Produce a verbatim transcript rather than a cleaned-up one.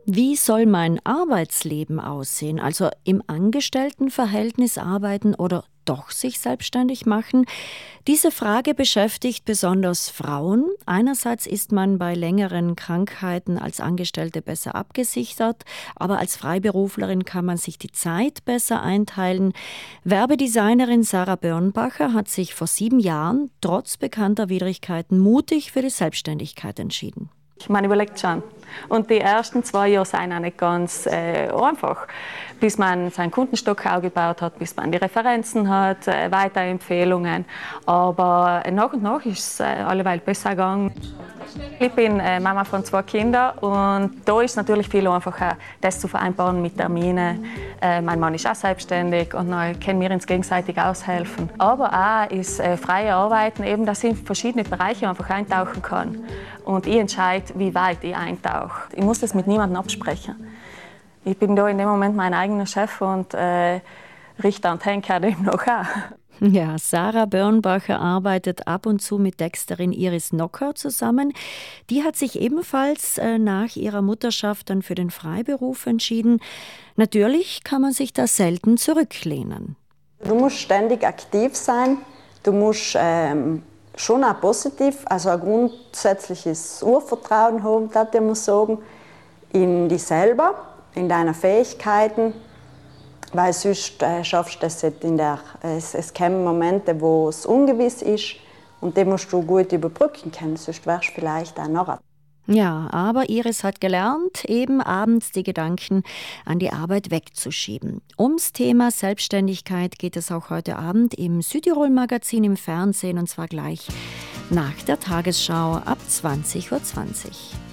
Wie soll mein Arbeitsleben aussehen? Also im Angestelltenverhältnis arbeiten oder doch sich selbstständig machen? Diese Frage beschäftigt besonders Frauen. Einerseits ist man bei längeren Krankheiten als Angestellte besser abgesichert, aber als Freiberuflerin kann man sich die Zeit besser einteilen. Werbedesignerin Sarah Birnbacher hat sich vor sieben Jahren trotz bekannter Widrigkeiten mutig für die Selbstständigkeit entschieden. Man überlegt schon. Und die ersten zwei Jahre sind auch nicht ganz äh, einfach. Bis man seinen Kundenstock aufgebaut hat, bis man die Referenzen hat, äh, Weiterempfehlungen. Aber äh, nach und nach ist es äh, alleweil besser gegangen. Ich bin äh, Mama von zwei Kindern und da ist es natürlich viel einfacher, das zu vereinbaren mit Terminen. Äh, mein Mann ist auch selbstständig und dann können wir uns gegenseitig aushelfen. Aber auch ist äh, freie Arbeiten eben, dass ich in verschiedene Bereiche einfach eintauchen kann. Und ich entscheide, wie weit ich eintauche. Ich muss das mit niemandem absprechen. Ich bin da in dem Moment mein eigener Chef und äh, Richter und Henker dem noch auch. Ja, Sarah Birnbacher arbeitet ab und zu mit Texterin Iris Nocker zusammen. Die hat sich ebenfalls äh, nach ihrer Mutterschaft dann für den Freiberuf entschieden. Natürlich kann man sich da selten zurücklehnen. Du musst ständig aktiv sein. Du musst ähm, schon auch positiv, also ein grundsätzliches Urvertrauen haben, das ich muss sagen, in dich selber, in deine Fähigkeiten. Weil sonst äh, schaffst du das nicht in der, es, es kommen Momente, wo es ungewiss ist und die musst du gut überbrücken können, sonst wärst du vielleicht auch noch. Ja, aber Iris hat gelernt, eben abends die Gedanken an die Arbeit wegzuschieben. Ums Thema Selbstständigkeit geht es auch heute Abend im Südtirol-Magazin im Fernsehen und zwar gleich nach der Tagesschau ab zwanzig Uhr zwanzig.